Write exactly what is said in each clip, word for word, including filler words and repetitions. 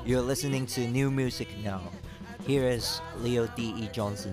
You're listening to new music now. Here is Leo D E. Johnson.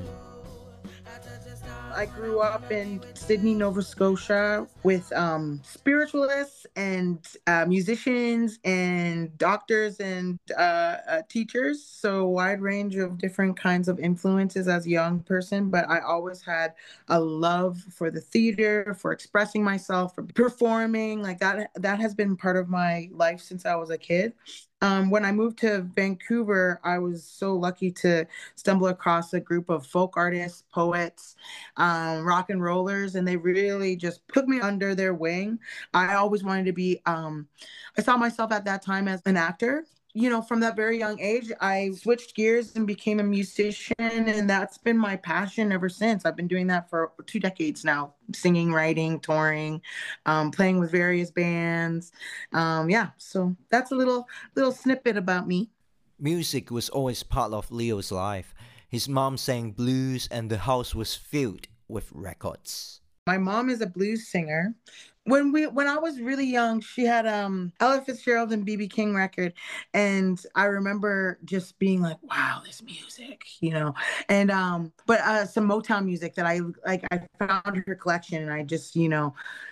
I grew up in Sydney, Nova Scotia with um, spiritualists and uh, musicians and doctors and uh, uh, teachers. So, a wide range of different kinds of influences as a young person. But I always had a love for the theater, for expressing myself, for performing. Like that, that has been part of my life since I was a kid. Um, when I moved to Vancouver, I was so lucky to stumble across a group of folk artists, poets, um, rock and rollers, and they really just took me under their wing. I always wanted to be, um, I saw myself at that time as an actor. You know, from that very young age, I switched gears and became a musician, and that's been my passion ever since. I've been doing that for two decades now, singing, writing, touring, um, playing with various bands. Um, yeah, so that's a little little snippet about me. Music was always part of Leo's life. His mom sang blues, and the house was filled with records. My mom is a blues singer. When we when I was really young, she had um Ella Fitzgerald and B B King record, and I remember just being like, "Wow, this music," you know. And um, but uh, some Motown music that I like. I found her collection, and I just you know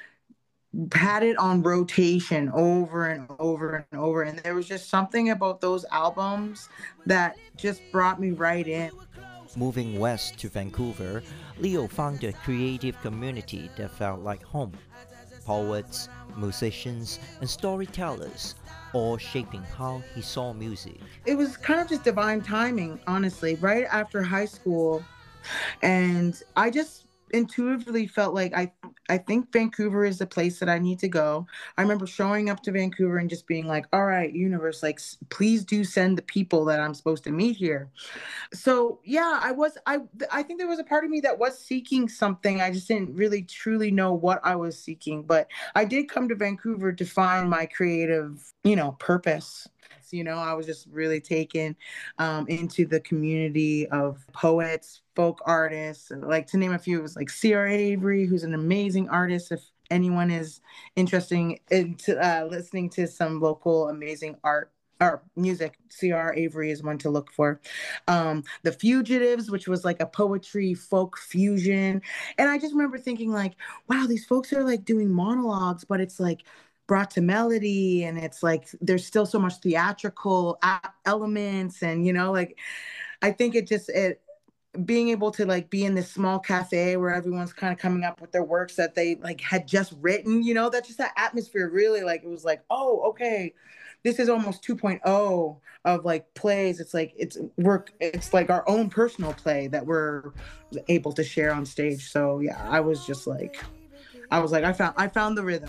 had it on rotation over and over and over. And there was just something about those albums that just brought me right in. Moving west to Vancouver, Leo found a creative community that felt like home. Poets, musicians, and storytellers, all shaping how he saw music. It was kind of just divine timing, honestly, right after high school. And I just intuitively felt like I I think Vancouver is the place that I need to go. I remember showing up to Vancouver and just being like, "All right, universe, like please do send the people that I'm supposed to meet here." So, yeah, I was I I think there was a part of me that was seeking something. I just didn't really truly know what I was seeking, but I did come to Vancouver to find my creative, you know, purpose. You know, I was just really taken um, into the community of poets, folk artists. Like to name a few, it was like C R Avery, who's an amazing artist. If anyone is interested in uh, listening to some local amazing art or music, C R Avery is one to look for. Um, the Fugitives, which was like a poetry folk fusion. And I just remember thinking like, wow, these folks are like doing monologues, but it's like brought to melody, and it's like there's still so much theatrical a- elements, and you know like I think it just it being able to like be in this small cafe where everyone's kind of coming up with their works that they like had just written, you know, that just that atmosphere really like it was like, oh, okay, this is almost 2.0 of like plays. It's like it's work, it's like our own personal play that we're able to share on stage. So yeah, I was just like I was like I found I found the rhythm.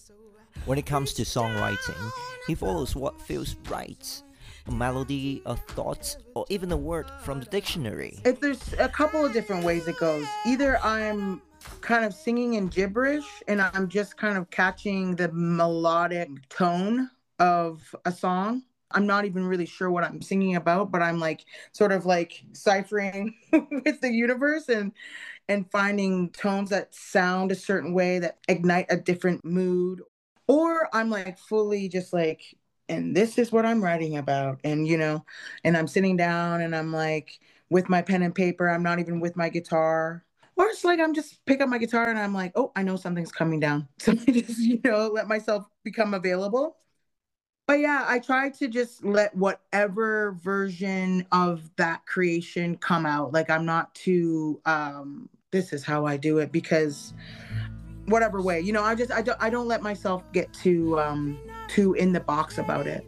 When it comes to songwriting, he follows what feels right. A melody, a thought, or even a word from the dictionary. If there's a couple of different ways it goes. Either I'm kind of singing in gibberish and I'm just kind of catching the melodic tone of a song. I'm not even really sure what I'm singing about, but I'm like sort of like ciphering with the universe and and finding tones that sound a certain way that ignite a different mood. Or I'm like fully just like, and this is what I'm writing about. And, you know, and I'm sitting down and I'm like with my pen and paper. I'm not even with my guitar. Or it's like I'm just pick up my guitar and I'm like, oh, I know something's coming down. So I just, you know, let myself become available. But yeah, I try to just let whatever version of that creation come out. Like I'm not too um this is how I do it because whatever way, you know, I just I don't I don't let myself get too um too in the box about it.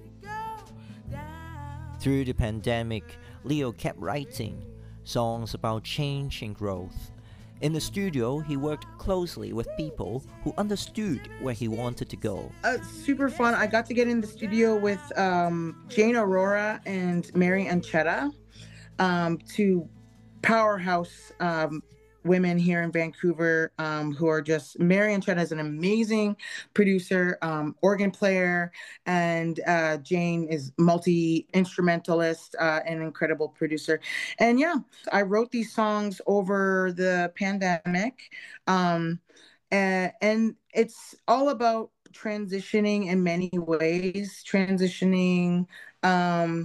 Through the pandemic, Leo kept writing songs about change and growth. In the studio, he worked closely with people who understood where he wanted to go. Uh, super fun. I got to get in the studio with um, Jane Aurora and Mary Anchetta, um, two powerhouse um, women here in Vancouver um, who are just Mary Anchetta is an amazing producer, um, organ player, and uh, Jane is multi instrumentalist, uh, and incredible producer. And yeah, I wrote these songs over the pandemic, um, and, and it's all about transitioning in many ways, transitioning. Um,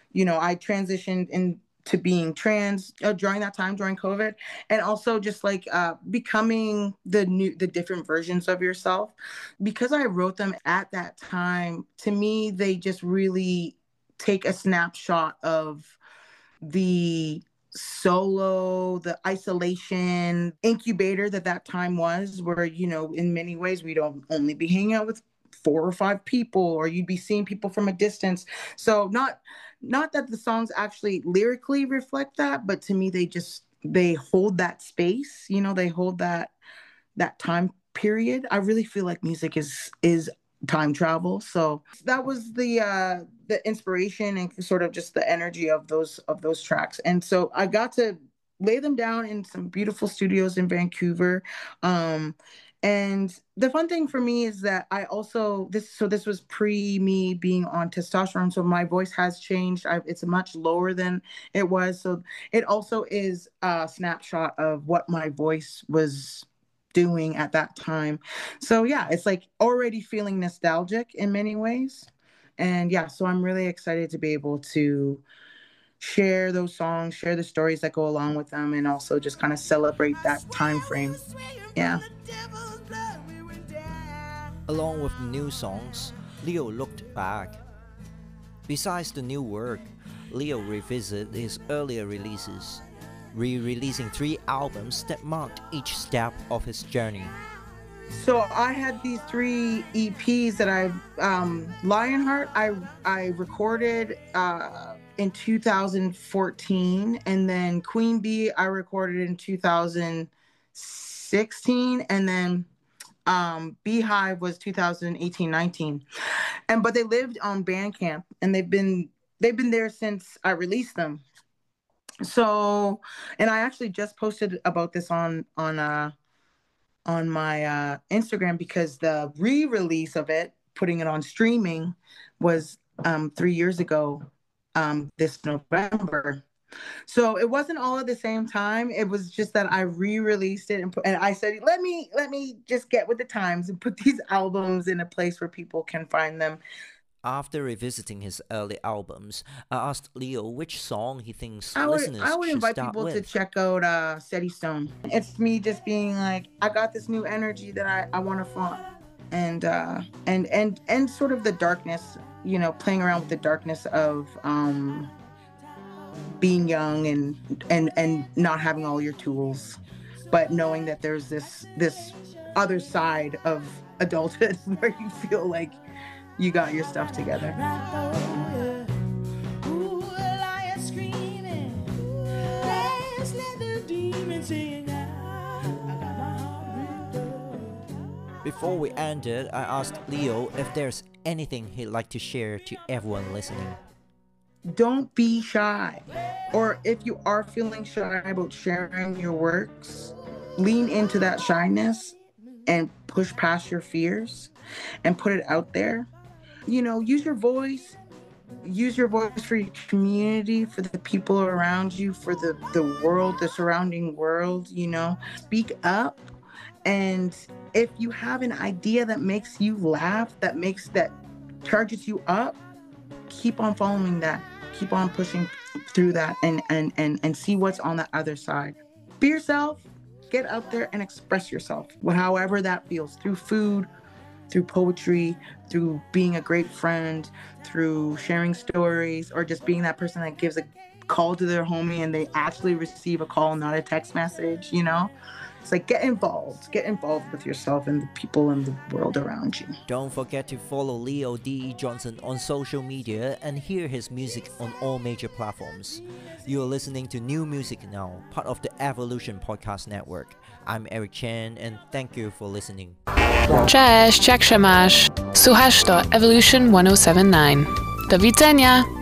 you know, I transitioned into being trans uh, during that time, during COVID, and also just like uh, becoming the new, the different versions of yourself. Because I wrote them at that time, to me, they just really take a snapshot of the solo, the isolation incubator that that time was, where, you know, in many ways we'd only be hanging out with four or five people, or you'd be seeing people from a distance. So not not that the songs actually lyrically reflect that, but to me they just they hold that space, you know, they hold that that time period. I really feel like music is is time travel. So that was the uh the inspiration and sort of just the energy of those of those tracks. And so I got to lay them down in some beautiful studios in Vancouver. Um and the fun thing for me is that I also this so this was pre me being on testosterone, so my voice has changed. I, it's much lower than it was, so it also is a snapshot of what my voice was doing at that time. So yeah, it's like already feeling nostalgic in many ways. And yeah, so I'm really excited to be able to share those songs, share the stories that go along with them, and also just kind of celebrate that time frame. Yeah. Along with new songs, Leo looked back. Besides the new work, Leo revisited his earlier releases, re-releasing three albums that marked each step of his journey. So I had these three E Ps that I, um, Lionheart, I I recorded uh, in two thousand fourteen, and then Queen Bee I recorded in two thousand sixteen, and then um, Beehive was two thousand eighteen nineteen, and but they lived on Bandcamp, and they've been they've been there since I released them. So, and I actually just posted about this on on uh on my uh Instagram, because the re-release of it, putting it on streaming, was um three years ago, um this November. So it wasn't all at the same time. It was just that I re-released it, and, put, and I said, let me let me just get with the times and put these albums in a place where people can find them. After revisiting his early albums, I asked Leo which song he thinks I would, listeners I would should invite start people with. to check out uh, Steady Stone. It's me just being like, I got this new energy that I, I want to flaunt, and uh, and and and sort of the darkness, you know, playing around with the darkness of um, being young and and and not having all your tools, but knowing that there's this this other side of adulthood where you feel like you got your stuff together. Before we ended, I asked Leo if there's anything he'd like to share to everyone listening. Don't be shy. Or if you are feeling shy about sharing your works, lean into that shyness and push past your fears and put it out there. You know, use your voice, use your voice for your community, for the people around you, for the, the world, the surrounding world, you know, speak up. And if you have an idea that makes you laugh, that makes, that charges you up, keep on following that, keep on pushing through that, and, and, and, and see what's on the other side. Be yourself, get out there and express yourself, however that feels, through food, through poetry, through being a great friend, through sharing stories, or just being that person that gives a call to their homie and they actually receive a call, not a text message, you know? It's like, get involved. Get involved with yourself and the people in the world around you. Don't forget to follow Leo D E Johnson on social media and hear his music on all major platforms. You are listening to New Music Now, part of the Evolution Podcast Network. I'm Eric Chen, and thank you for listening. Cześć, jak się masz? Słuchasz to Evolution sto siedemdziesiąt dziewięć. Do widzenia!